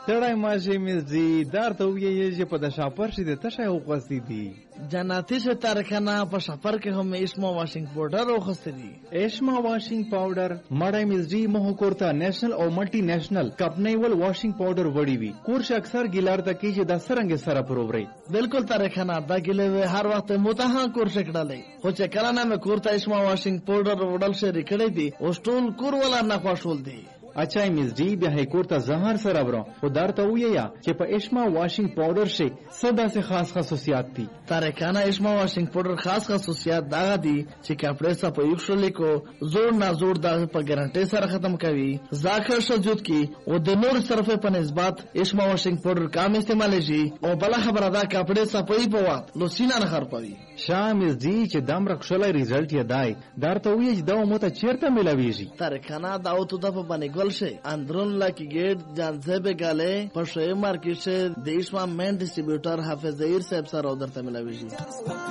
تړای ماشه مزدی دار ته ویې چې په د شاپر شي د تشه او قصدي دي جناتی سے تارخانہ په شاپر کې هم اسما واشنګ پاوډر او خسته دي. ایشما واشنګ پاوډر مړای مزدی مه کوړتا نېشنل او ملټي نېشنل کپنیول واشنګ پاوډر وړي وي کورش اکثر ګیلار ته کې چې د سرنګ سره پرووري بالکل تارخانہ دا ګلې هر وخت متها کورش کړلې خو چې کله نه مې کورتا اسما واشنګ پاوډر وړل شي ریکړې دي او سټول کور ولا نه خوشول دي. اچھا مزدی بیا هیکور ته زهر سره ورو خو درته ویا چې په اشما واشنګ پاوډر شي صدا سے خاص خصوصیات دي. تارکانہ اشما واشنګ پاوډر خاص خصوصیات دا دي چې کپڑے صفا یوشل کو زور نه زور دا په ګارانټي سره ختم کوي ذاکر شجود کی او د نور صرفه په نسبت اشما واشنګ پاوډر کم استعمال شي او بل خبره دا کپڑے صفای په وخت لو سینا نه خر پوي. شامز دی چې دم رخصلای ریزلټ یې دای درته وی چې دا مو ته چیرته ملاویږي. تارکانہ دا او ته په باندې گلشه اندرون لاکی گیٹ جانسے به گاله پر شوی مارکیٹ سے دیشوا مین ڈسٹریبیوٹر حافظ ظہیر صاحب سره ودرته ملاویږي.